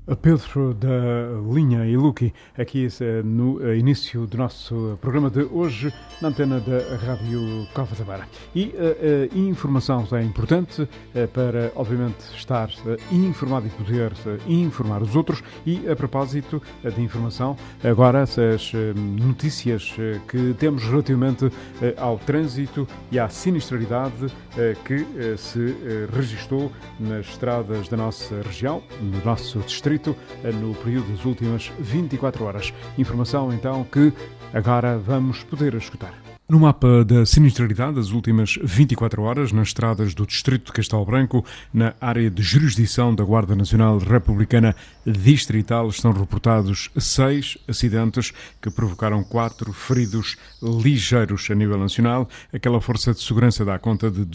A Pedro da Linha e Luqui, aqui no início do nosso programa de hoje, na antena da Rádio Cova da Beira. E a informação é importante para, obviamente, estar informado e poder informar os outros. E a propósito de informação, agora as notícias que temos relativamente ao trânsito e à sinistralidade que se registou nas estradas da nossa região, no nosso distrito, no período das últimas 24 horas. Informação, então, que agora vamos poder escutar. No mapa da sinistralidade das últimas 24 horas, nas estradas do distrito de Castelo Branco, na área de jurisdição da Guarda Nacional Republicana Distrital, estão reportados 6 acidentes que provocaram 4 feridos ligeiros a nível nacional. Aquela força de segurança dá conta de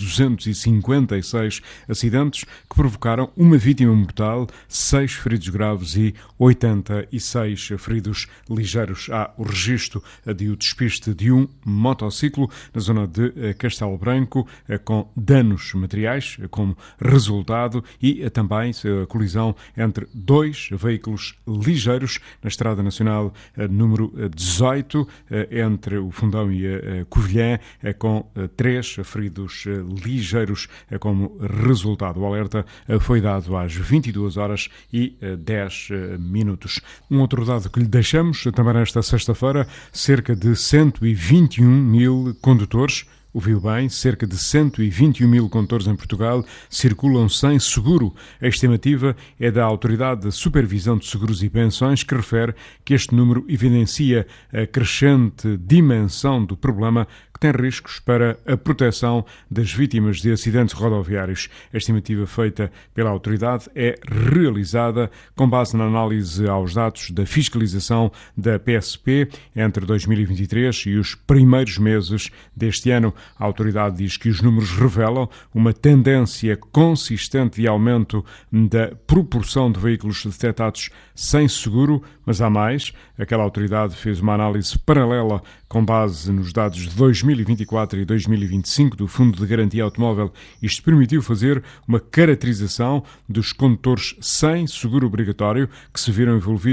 256 acidentes que provocaram uma vítima mortal, 6 feridos graves e 86 feridos ligeiros. Há o registro de o despiste de um motociclo na zona de Castelo Branco com danos materiais como resultado e também a colisão entre 2 veículos ligeiros na Estrada Nacional número 18 entre o Fundão e a Covilhã com 3 feridos ligeiros como resultado. O alerta foi dado às 22 horas e 10 minutos. Um outro dado que lhe deixamos também nesta sexta-feira, cerca de 121 mil condutores, ouviu bem, cerca de 121 mil condutores em Portugal circulam sem seguro. A estimativa é da Autoridade de Supervisão de Seguros e Pensões, que refere que este número evidencia a crescente dimensão do problema, que tem riscos para a proteção das vítimas de acidentes rodoviários. A estimativa feita pela Autoridade é realizada com base na análise aos dados da fiscalização da PSP entre 2023 e os primeiros meses deste ano. A autoridade diz que os números revelam uma tendência consistente de aumento da proporção de veículos detectados sem seguro, mas há mais. Aquela autoridade fez uma análise paralela com base nos dados de 2024 e 2025 do Fundo de Garantia Automóvel. Isto permitiu fazer uma caracterização dos condutores sem seguro obrigatório que se viram envolvidos